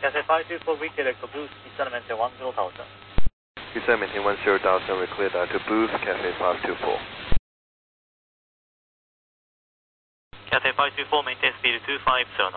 Cathay 524, we clear to booth, descend maintain 10,000. Descend maintain 10,000, we clear to booth, Cathay 524. Cathay 524, maintain speed 250 knots.